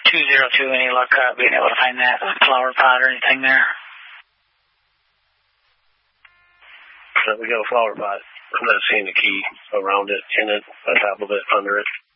202, any luck being able to find that flower pot or anything there? So we got a flower pot. I'm not seeing the key around it, in it, on top of it, under it.